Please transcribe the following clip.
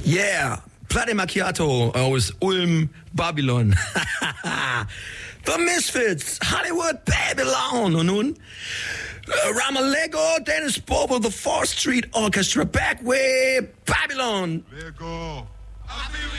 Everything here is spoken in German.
Yeah, Platte Macchiato aus Ulm, Babylon. The Misfits, Hollywood Babylon. Und nun Ramalego, Dennis Bobo, the 4th Street Orchestra, Backway, Babylon. Lego.